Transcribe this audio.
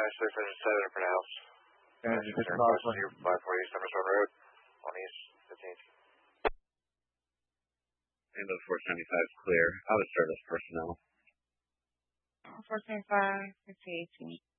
607 for the house. It's about 540 Summers Road, on East 15th. Window 475 is clear. Out of service personnel. 475, 5018.